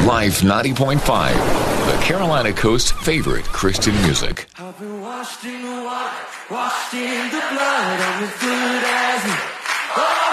Life 90.5, the Carolina Coast's favorite Christian music. I've been washed in the water, washed in the blood, I'm as good as new. Oh,